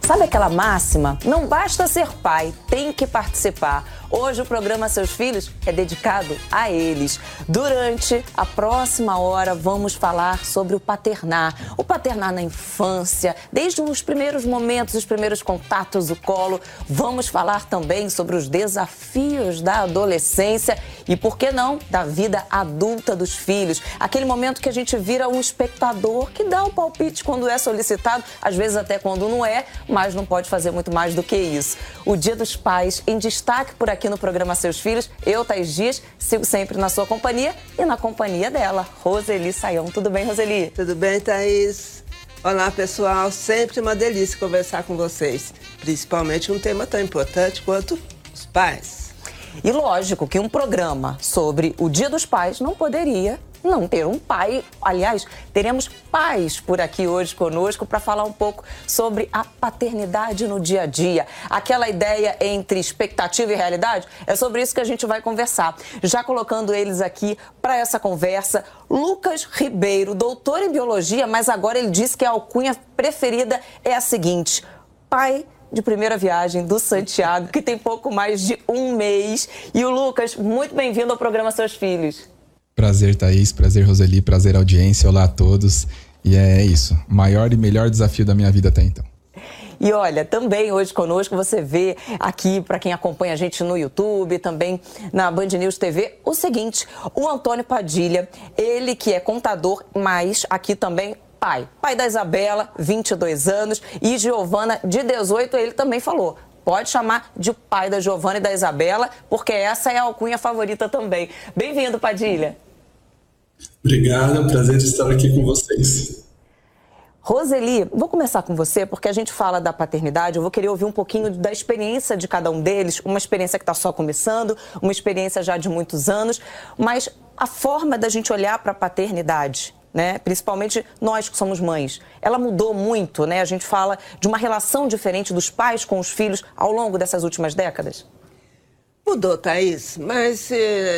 Sabe aquela máxima? Não basta ser pai, tem que participar. Hoje o programa Seus Filhos é dedicado a eles. Durante a próxima hora vamos falar sobre o paternar. O paternar na infância, desde os primeiros momentos, os primeiros contatos, o colo. Vamos falar também sobre os desafios da adolescência e, por que não, da vida adulta dos filhos. Aquele momento que a gente vira um espectador que dá o palpite quando é solicitado, às vezes até quando não é, mas não pode fazer muito mais do que isso. O Dia dos Pais em destaque por aqui no programa Seus Filhos. Eu, Thaís Dias, sigo sempre na sua companhia e na companhia dela, Roseli Sayão. Tudo bem, Roseli? Tudo bem, Thaís? Olá, pessoal. Sempre uma delícia conversar com vocês, principalmente um tema tão importante quanto os pais. E lógico que um programa sobre o Dia dos Pais não poderia não ter um pai. Aliás, teremos pais por aqui hoje conosco para falar um pouco sobre a paternidade no dia a dia. Aquela ideia entre expectativa e realidade, é sobre isso que a gente vai conversar. Já colocando eles aqui para essa conversa, Lucas Ribeiro, doutor em biologia, mas agora ele disse que a alcunha preferida é a seguinte: pai de primeira viagem do Santiago, que tem pouco mais de um mês. E o Lucas, muito bem-vindo ao programa Seus Filhos. Prazer, Thaís, prazer, Roseli, prazer, audiência, olá a todos. E é isso, maior e melhor desafio da minha vida até então. E olha, também hoje conosco você vê aqui, para quem acompanha a gente no YouTube, também na Band News TV, o seguinte: o Antônio Padilha, ele que é contador, mas aqui também pai da Isabela, 22 anos, e Giovana, de 18, ele também falou: pode chamar de pai da Giovana e da Isabela, porque essa é a alcunha favorita também. Bem-vindo, Padilha. Obrigado, é um prazer estar aqui com vocês. Roseli, vou começar com você, porque a gente fala da paternidade, eu vou querer ouvir um pouquinho da experiência de cada um deles, uma experiência que está só começando, uma experiência já de muitos anos, mas a forma da gente olhar para a paternidade, né? Principalmente nós que somos mães, ela mudou muito, né? A gente fala de uma relação diferente dos pais com os filhos ao longo dessas últimas décadas. Mudou, Thaís, mas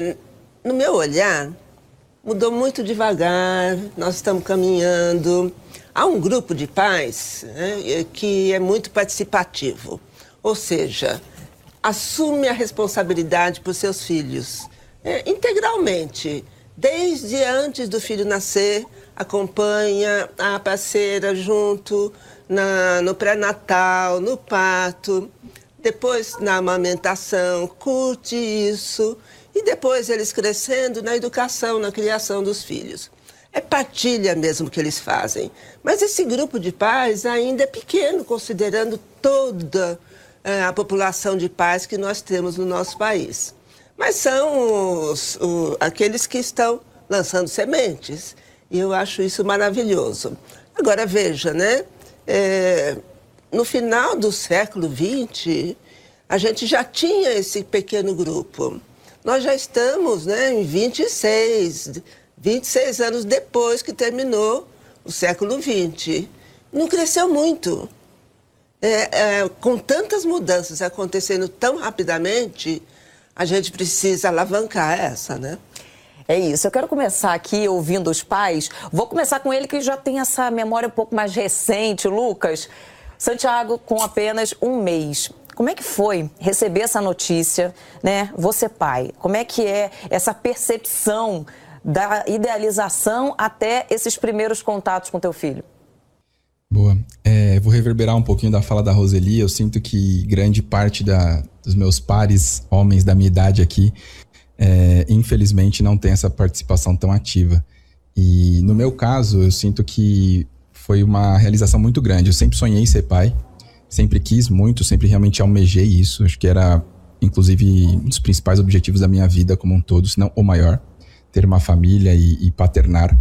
no meu olhar, mudou muito devagar, nós estamos caminhando. Há um grupo de pais, né, que é muito participativo, ou seja, assume a responsabilidade por seus filhos integralmente. Desde antes do filho nascer, acompanha a parceira junto no pré-natal, no parto, depois na amamentação, curte isso, e depois eles crescendo na educação, na criação dos filhos. É partilha mesmo que eles fazem. Mas esse grupo de pais ainda é pequeno, considerando toda a população de pais que nós temos no nosso país. Mas são aqueles que estão lançando sementes. E eu acho isso maravilhoso. Agora, veja, né? No final do século XX, a gente já tinha esse pequeno grupo. Nós já estamos, né, em 26 anos depois que terminou o século XX. Não cresceu muito. Com tantas mudanças acontecendo tão rapidamente, a gente precisa alavancar essa, né? É isso. Eu quero começar aqui ouvindo os pais. Vou começar com ele que já tem essa memória um pouco mais recente, Lucas. Santiago, com apenas um mês. Como é que foi receber essa notícia, né? Você pai, como é que é essa percepção da idealização até esses primeiros contatos com teu filho? Boa. Vou reverberar um pouquinho da fala da Roseli. Eu sinto que grande parte dos meus pares, homens da minha idade aqui, infelizmente não tem essa participação tão ativa. E no meu caso, eu sinto que foi uma realização muito grande. Eu sempre sonhei em ser pai, sempre quis muito, sempre realmente almejei isso. Acho que era, inclusive, um dos principais objetivos da minha vida como um todo, se não o maior, ter uma família e paternar.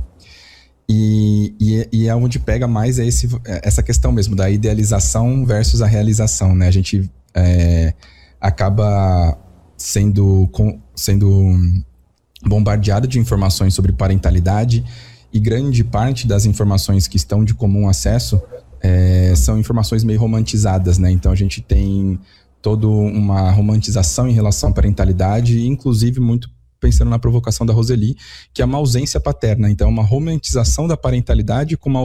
E é onde pega mais essa questão mesmo da idealização versus a realização, né? A gente acaba sendo bombardeado de informações sobre parentalidade, e grande parte das informações que estão de comum acesso são informações meio romantizadas, né? Então a gente tem toda uma romantização em relação à parentalidade, inclusive muito pensando na provocação da Roseli, que é uma ausência paterna. Então, uma romantização da parentalidade com uma